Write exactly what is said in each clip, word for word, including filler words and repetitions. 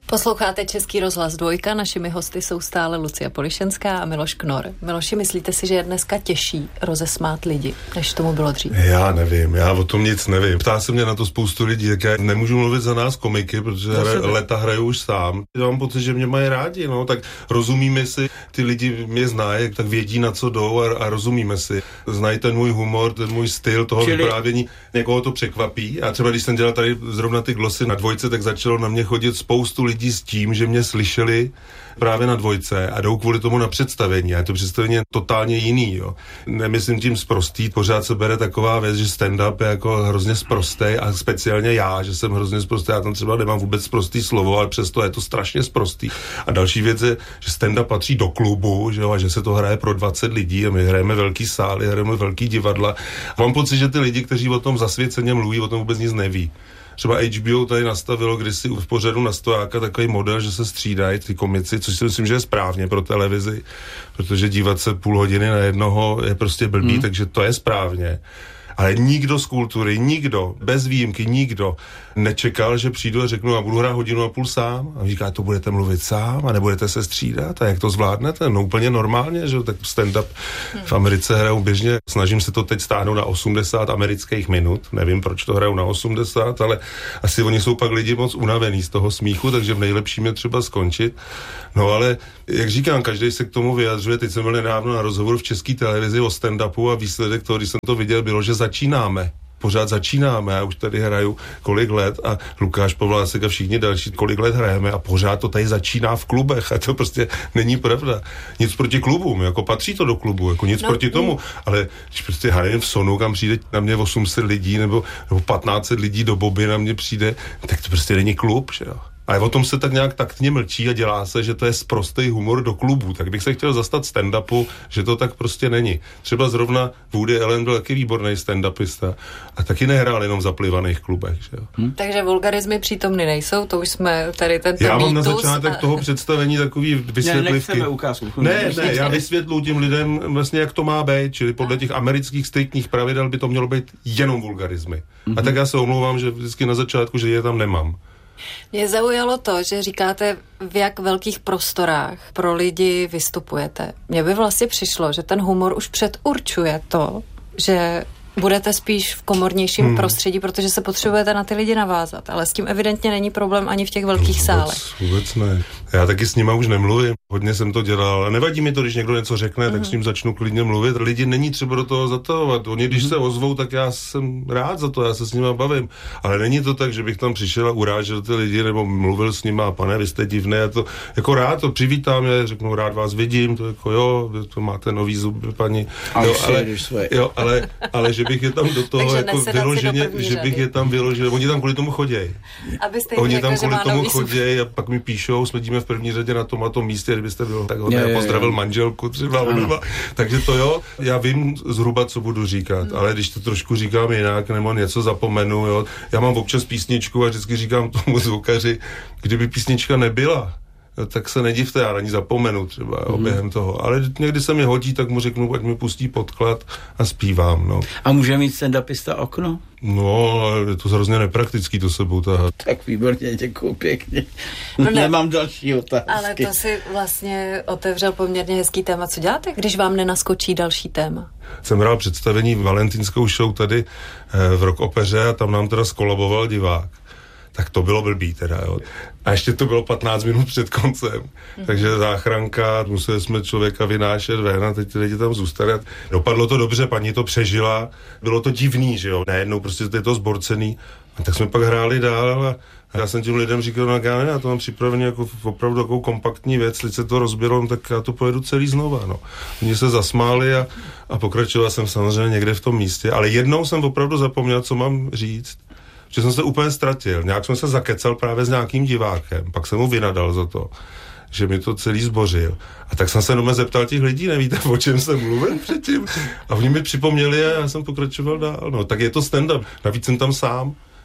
Posloucháte Český rozhlas Dvojka, našimi hosty jsou stále Lucie Polišenská a Miloš Knor. Miloši, myslíte si, že je dneska těžší rozesmát lidi, než tomu bylo dřív? Já nevím, já o tom nic nevím. Ptá se mě na to spoustu lidí, tak já nemůžu mluvit za nás komiky, protože hra, leta hraju už sám. Já mám pocit, že mě mají rádi, no, tak rozumíme si, ty lidi mě znají, tak vědí, na co jdou a, a rozumíme si. Znají ten můj humor, ten můj styl toho Čili... vyprávění, někoho to překvapí. A třeba když jsem dělal tady zrovna ty glosy na Dvojce, tak začalo na mě chodit spoustu lidí s tím, že mě slyšeli právě na Dvojce a jdou kvůli tomu na představení. A to představení je totálně jiný, jo. Nemyslím tím sprostý, pořád se bere taková věc, že stand-up je jako hrozně sprostej a speciálně já, že jsem hrozně sprostý. Já tam třeba nemám vůbec sprostý slovo, ale přesto je to strašně sprostý. A další věc je, že stand-up patří do klubu, že jo, a že se to hraje pro dvacet lidí a my hrajeme velký sály, hrajeme velký divadla. A mám pocit, že ty lidi, kteří o tom zasvěceně mluví, o tom vůbec nic neví. Třeba H B O tady nastavilo kdysi v pořadu na Stojáka takový model, že se střídají ty komici, což si myslím, že je správně pro televizi, protože dívat se půl hodiny na jednoho je prostě blbý, hmm. takže to je správně. Ale nikdo z kultury, nikdo, bez výjimky, nikdo nečekal, že přijdu a řeknu a budu hrát hodinu a půl sám. A říká, to budete mluvit sám a nebudete se střídat a jak to zvládnete? No úplně normálně, že tak stand-up hmm. v Americe hrajou běžně. Snažím se to teď stáhnout na osmdesát amerických minut. Nevím, proč to hrajou na osmdesát, ale asi oni jsou pak lidi moc unavený z toho smíchu, takže v nejlepším je třeba skončit. No ale, jak říkám, každý se k tomu vyjadřuje. Teď jsem byl nedávno na rozhovoru v České televizi o stand-upu a výsledek toho, když jsem to viděl, bylo, že začínáme. Pořád začínáme, já už tady hraju kolik let a Lukáš Povlásek a všichni další kolik let hrajeme a pořád to tady začíná v klubech a to prostě není pravda. Nic proti klubům, jako patří to do klubu, jako nic no, proti tomu, ale když prostě hrajem v Sonu, kam přijde na mě osm set lidí nebo, nebo patnáct set lidí do Bobby na mě přijde, tak to prostě není klub, že jo. Ale o tom se tak nějak taktně mlčí a dělá se, že to je sprostej humor do klubu. Tak bych se chtěl zastat stand-upu, že to tak prostě není. Třeba zrovna Woody Allen byl taky výborný stand-upista a taky nehrál jenom v zaplivaných klubech. Že jo? Hm? Takže vulgarizmy přítomny nejsou, to už jsme tady tento Já mám mýtus na začátek a... toho představení takový vysvětlivky. Ne, ukázku. Ne, ne, já vysvětluji těm lidem vlastně, jak to má být, čili podle těch amerických striktních pravidel by to mělo být jenom vulgarizmy. Mm-hmm. A tak já se omlouvám, že vždycky na začátku, že je tam nemám. Mě zaujalo to, že říkáte, v jak velkých prostorách pro lidi vystupujete. Mně by vlastně přišlo, že ten humor už předurčuje to, že budete spíš v komornějším hmm. prostředí, protože se potřebujete na ty lidi navázat, ale s tím evidentně není problém ani v těch velkých vůbec, sálech. Vůbec ne. Já taky s nima už nemluvím. Hodně jsem to dělal. A nevadí mi to, když někdo něco řekne, mm. tak s ním začnu klidně mluvit. Lidi není třeba do toho zatahovat. Oni, když mm. se ozvou, tak já jsem rád za to, já se s nima bavím. Ale není to tak, že bych tam přišel a urážel ty lidi, nebo mluvil s nima, pane, vy jste divné. Já to jako rád to přivítám, já řeknu, rád vás vidím, to jako jo, to máte nový zub, paní. Jo, ale, jo, ale, ale že bych je tam do toho jako vyloženě, do že bych je tam vyložil. Oni tam kvůli tomu chodějí. Oni tam kvůli tomu chodějí a pak mi píšou, smedíme v první řadě na tom a tom místě, kdybyste byl tak hodně a pozdravil manželku třeba. Takže to jo, já vím zhruba, co budu říkat, hmm. ale když to trošku říkám jinak, nebo něco zapomenu, jo. Já mám občas písničku a vždycky říkám tomu zvukaři, kdyby písnička nebyla, tak se nedivte, já na ní zapomenu třeba jo, mm. během toho. Ale někdy se mi hodí, tak mu řeknu, ať mi pustí podklad a zpívám. No. A může mít stand-upista okno? No, je to hrozně nepraktický to sebou tahat. Tak výborně, děkuju pěkně. No ne, Nemám další otázky. Ale to si vlastně otevřel poměrně hezký téma. Co děláte, když vám nenaskočí další téma? Jsem hrál představení Valentinskou show tady v Rock Opeře a tam nám teda skolaboval divák. Tak to bylo blbý teda, jo. A ještě to bylo patnáct minut před koncem. Mm. Takže záchranka, museli jsme člověka vynášet ven a teď ty lidi tam zůstali. Dopadlo to dobře, paní to přežila. Bylo to divný, že jo. Najednou prostě je to zborcený. A tak jsme pak hráli dál a já jsem těm lidem říkal, no já nevím, já to mám připravený jako opravdu takovou kompaktní věc, teď se to rozbilo, tak já to pojedu celý znova, no. Oni se zasmáli a, a pokračoval jsem samozřejmě někde v tom místě, ale jednou jsem opravdu zapomněl, co mám říct. Že jsem se úplně ztratil. Nějak jsem se zakecal právě s nějakým divákem. Pak jsem mu vynadal za to, že mi to celý zbořil. A tak jsem se jenom zeptal těch lidí, nevíte, o čem jsem mluvil předtím? A oni mi připomněli a já jsem pokračoval dál. No, tak je to stand-up. Navíc jsem tam sám.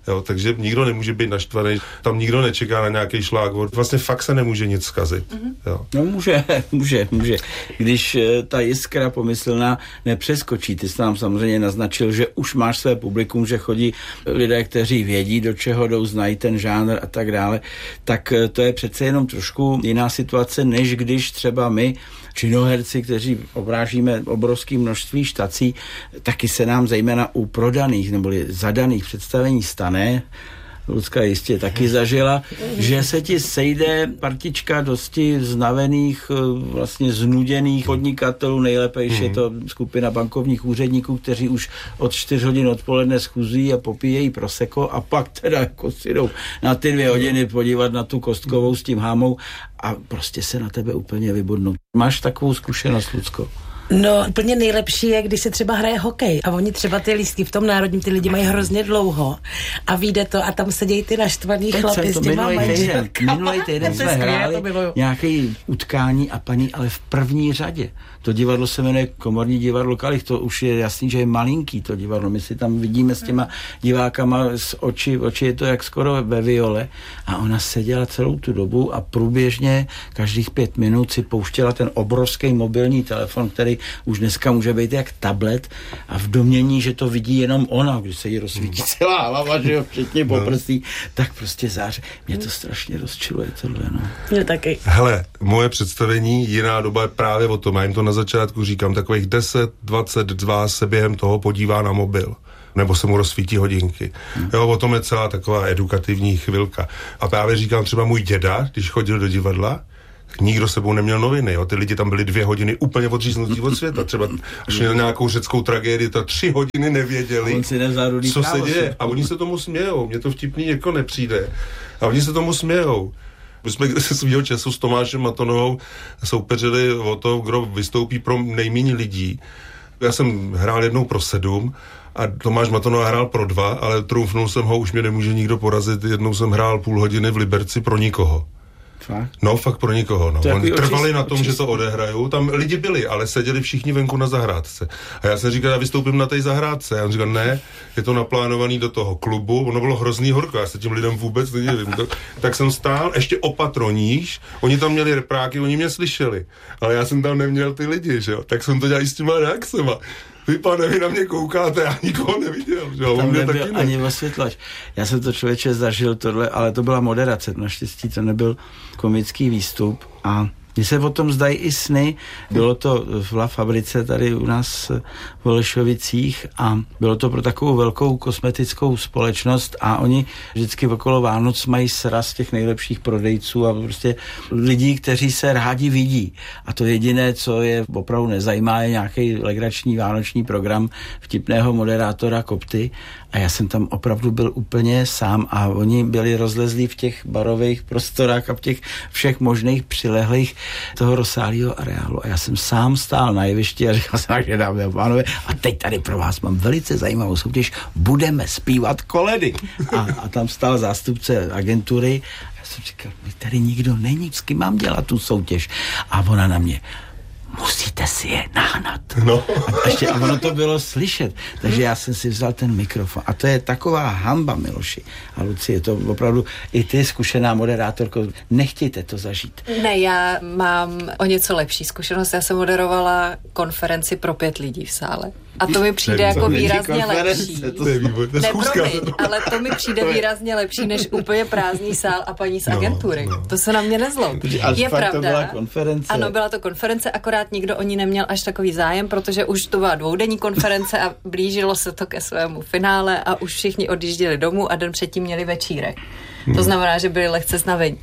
Jo, takže nikdo nemůže být naštvaný, tam nikdo nečeká na nějaký šlágvort. Vlastně fakt se nemůže nic zkazit. Mm-hmm. Jo. No může, může, může. Když ta jiskra pomyslná nepřeskočí, ty jsi nám samozřejmě naznačil, že už máš své publikum, že chodí lidé, kteří vědí, do čeho jdou, znají ten žánr a tak dále, tak to je přece jenom trošku jiná situace, než když třeba my, činoherci, kteří obrážíme obrovské množství štací, taky se nám zejména u prodaných nebo zadaných představení stane, Lucka jistě taky zažila, že se ti sejde partička dosti znavených, vlastně znuděných podnikatelů, nejlépe, když je to skupina bankovních úředníků, kteří už od čtyř hodin odpoledne schůzí a popíjejí prosecco a pak teda jako si jdou na ty dvě hodiny podívat na tu Kostkovou s tím hámou a prostě se na tebe úplně vybodnou. Máš takovou zkušenost, Lucko? No, úplně nejlepší je, když se třeba hraje hokej a oni třeba ty lístky v tom národním, ty lidi mají hrozně dlouho a vyjde to a tam sedějí ty naštvaný chlapi s těma manželkama. Minulý týden jsme hráli nějaké utkání a paní, ale v první řadě. To divadlo se jmenuje Komorní divadlo Kalich, to už je jasný, že je malinký to divadlo. My si tam vidíme s těma divákama z oči, oči je to jak skoro ve viole a ona seděla celou tu dobu a průběžně každých pět minut si pouštěla ten obrovský mobilní telefon, který už dneska může být jak tablet a v domění, že to vidí jenom ona, když se jí rozsvítí celá hlava, že jo, včetně poprsí, tak prostě záře. Mě to strašně rozčiluje tohle, no. Mě taky. Hele, moje představení Jiná doba je právě o tom, já jim to na začátku říkám, takových deset dvacet z vás se během toho podívá na mobil. Nebo se mu rozsvítí hodinky. Hmm. Jo, o tom je celá taková edukativní chvilka. A právě říkám třeba můj děda, když chodil do divadla, tak nikdo sebou neměl noviny, jo. Ty lidi tam byli dvě hodiny úplně odříznutí od světa. Třeba až měl nějakou řeckou tragédii, to tři hodiny nevěděli, co se děje. A oni se tomu smějou. Mně to vtipný jako nepřijde. A oni se tomu smějou. My jsme se svýho času s Tomášem Matonovou soupeřili o to, kdo vystoupí pro nejméně lidí. Já jsem hrál jednou pro sedm a Tomáš Matonová hrál pro dva, ale trumfnul jsem ho, už mě nemůže nikdo porazit. Jednou jsem hrál půl hodiny v Liberci pro nikoho. Fakt? No, fakt pro nikoho. No. Oni trvali očist, na tom, očist. Že to odehrajou. Tam lidi byli, ale seděli všichni venku na zahrádce. A já jsem říkal, já vystoupím na té zahrádce. A on říkal, ne, je to naplánovaný do toho klubu. Ono bylo hrozný horko, já se tím lidem vůbec nedivím. Tak jsem stál ještě opatroníž. Oni tam měli repráky, oni mě slyšeli. Ale já jsem tam neměl ty lidi, že jo. Tak jsem to dělal i s těma reakcema. Vy, pane, vy na mě koukáte, já nikoho neviděl. Že? Tam nebyl taky ne. Ani osvětlač. Já jsem to člověče zažil tohle, ale to byla moderace, naštěstí to nebyl komický výstup a mně se o tom zdají i sny. Bylo to v La Fabrice tady u nás v Holešovicích a bylo to pro takovou velkou kosmetickou společnost a oni vždycky okolo Vánoc mají sraz těch nejlepších prodejců a prostě lidí, kteří se rádi vidí. A to jediné, co je opravdu nezajímá, je nějaký legrační vánoční program vtipného moderátora Kopty a já jsem tam opravdu byl úplně sám a oni byli rozlezlí v těch barových prostorách a v těch všech možných přilehlých toho rozsáhlého areálu. A já jsem sám stál na jevišti a říkal jsem, že dámy a pánové, a teď tady pro vás mám velice zajímavou soutěž, budeme zpívat koledy. A, a tam stál zástupce agentury a já jsem říkal, mi tady nikdo není, s kým mám dělat tu soutěž. A ona na mě, musíte si je nahnat. No. A, ještě, a ono to bylo slyšet. Takže já jsem si vzal ten mikrofon. A to je taková hamba, Miloši. A Lucie, to opravdu i ty, zkušená moderátorko, nechtějte to zažít. Ne, já mám o něco lepší zkušenost. Já jsem moderovala konferenci pro pět lidí v sále. A to mi přijde jako výrazně lepší. To je výbor, to je ne, schůzka, promiň, ale to mi přijde výrazně lepší, než úplně prázdný sál a paní z agentury. No, no. To se na mě nezlob. Je pravda. To byla konference. Ano, byla to konference, akorát nikdo o ní neměl až takový zájem, protože už to byla dvoudenní konference a blížilo se to ke svému finále a už všichni odjížděli domů a den předtím měli večírek. To znamená, že byli lehce znavení.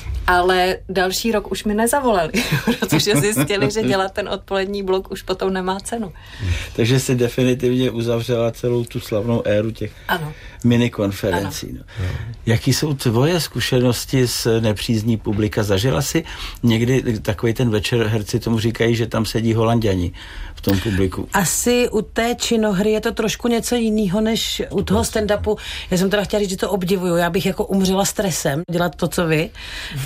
Ale další rok už mi nezavolali, protože zjistili, že dělat ten odpolední blok už potom nemá cenu. Takže si definitivně uzavřela celou tu slavnou éru těch ano. minikonferencí. No. Jaký jsou tvoje zkušenosti s nepřízní publika? Zažila jsi někdy takový ten večer, herci tomu říkají, že tam sedí Holanďani v tom publiku? Asi u té činohry je to trošku něco jiného, než u toho stand-upu. Já jsem teda chtěla říct, že to obdivuju. Já bych jako umřela stresem dělat to, co vy.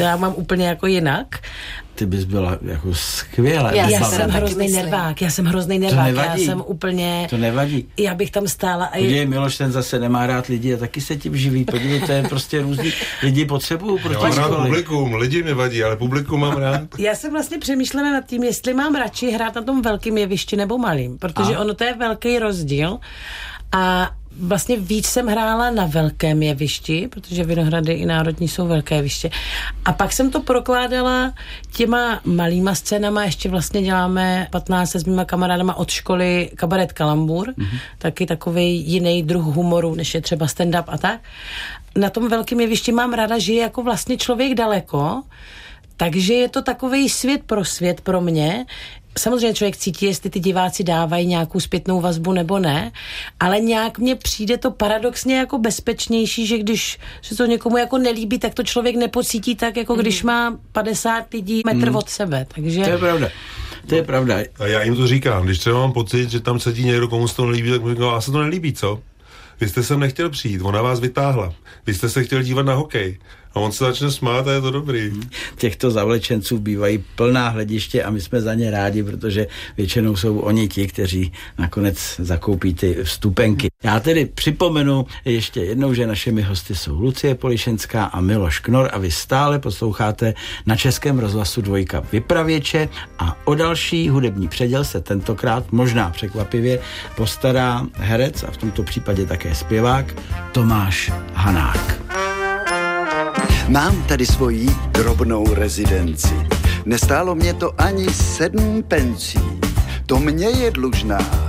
já mám úplně jako jinak. Ty bys byla jako skvělá. Já, já jsem hrozný nervák, já jsem hrozný nervák, já jsem úplně... To nevadí. Já bych tam stála... A Podívej, Miloš, ten zase nemá rád lidi a taky se tím živí. Podívej, to je prostě různý... Lidi potřebují pro Já mám rád publikum, lidi mi vadí, ale publikum mám rád. Já jsem vlastně přemýšlela nad tím, jestli mám radši hrát na tom velkém jevišti nebo malým, protože a? ono to je velký rozdíl a vlastně víc jsem hrála na velkém jevišti, protože Vinohrady i Národní jsou velké jeviště. A pak jsem to prokládala těma malýma scénama, ještě vlastně děláme patnáct se s mýma kamarádama od školy Kabaret Kalambur, mm-hmm. taky takovej jiný druh humoru, než je třeba stand-up a tak. Na tom velkém jevišti mám ráda, že je jako vlastně člověk daleko, takže je to takovej svět pro svět pro mě. Samozřejmě člověk cítí, jestli ty diváci dávají nějakou zpětnou vazbu nebo ne, ale nějak mně přijde to paradoxně jako bezpečnější, že když se to někomu jako nelíbí, tak to člověk nepocítí tak, jako když má padesát lidí metr mm. od sebe. Takže... To je pravda. To je pravda. A já jim to říkám, když třeba mám pocit, že tam sedí někdo, komu se to nelíbí, tak mi říkám, a se to nelíbí, co? Vy jste sem nechtěl přijít, ona vás vytáhla. Vy jste se chtěl dívat na hokej. A on se začne smát a je to dobrý. Těchto zavlečenců bývají plná hlediště a my jsme za ně rádi, protože většinou jsou oni ti, kteří nakonec zakoupí ty vstupenky. Já tedy připomenu ještě jednou, že našimi hosty jsou Lucie Polišenská a Miloš Knor a vy stále posloucháte na Českém rozhlasu Dvojka Vypravěče a o další hudební předěl se tentokrát možná překvapivě postará herec a v tomto případě také zpěvák Tomáš Hanák. Mám tady svoji drobnou rezidenci. Nestálo mě to ani sedm pencí. To mě je dlužná.